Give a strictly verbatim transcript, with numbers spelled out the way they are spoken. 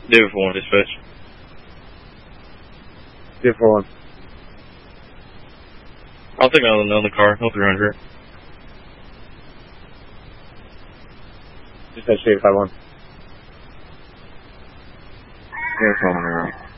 David for one, dispatch. David for one. I'll take on another car, L three hundred. Dispatch David five one. Yeah, coming around.